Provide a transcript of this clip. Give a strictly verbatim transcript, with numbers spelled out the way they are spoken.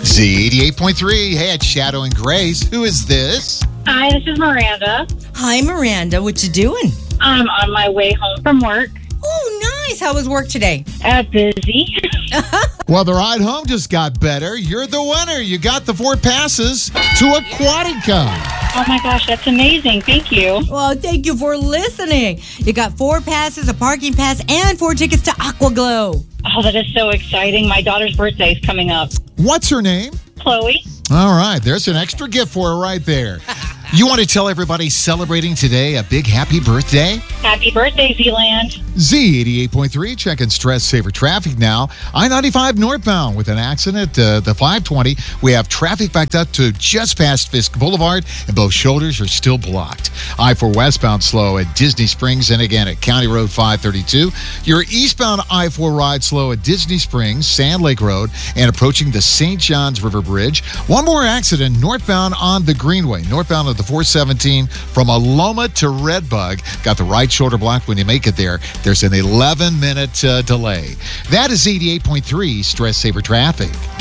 Z eighty-eight point three. Hey, it's Shadow and Grace. Who is this? Hi, this is Miranda. Hi, Miranda. What you doing? I'm on my way home from work. Oh, nice. How was work today? Uh, busy. Well, the ride home just got better. You're the winner. You got the four passes to Aquatica. Oh, my gosh, that's amazing. Thank you. Well, thank you for listening. You got four passes, a parking pass, and four tickets to Aquaglow. Oh, that is so exciting. My daughter's birthday is coming up. What's her name? Chloe. All right, there's an extra gift for her right there. You want to tell everybody celebrating today a big happy birthday? Happy birthday, Zealand. Z eighty-eight point three, checking stress saver traffic now. I ninety-five northbound with an accident. Uh, the five twenty, we have traffic backed up to just past Fisk Boulevard, and both shoulders are still blocked. I four westbound slow at Disney Springs, and again at County Road five thirty-two. Your eastbound I four ride slow at Disney Springs, Sand Lake Road, and approaching the Saint Johns River Bridge. One more accident northbound on the Greenway, northbound of the four seventeen from Aloma to Redbug. Got the right shoulder blocked when you make it there. There's an eleven minute uh, delay. That is eighty-eight point three Stress Saver Traffic.